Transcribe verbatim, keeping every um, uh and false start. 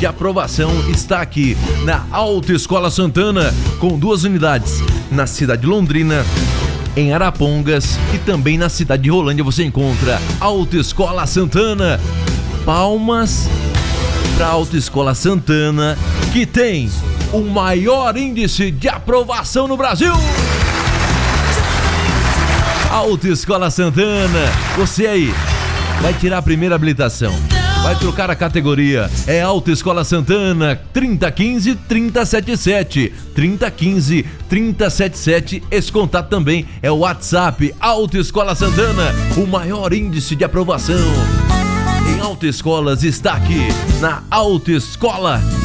de aprovação está aqui na Autoescola Santana, com duas unidades na cidade de Londrina, em Arapongas e também na cidade de Rolândia. Você encontra Autoescola Santana. Palmas para a Autoescola Santana, que tem o maior índice de aprovação no Brasil. Autoescola Santana, você aí vai tirar a primeira habilitação, vai trocar a categoria. É Autoescola Santana, trinta quinze, trinta setenta e sete, trinta quinze, trinta setenta e sete. Esse contato também é o WhatsApp. Autoescola Santana, o maior índice de aprovação em autoescolas está aqui na Autoescola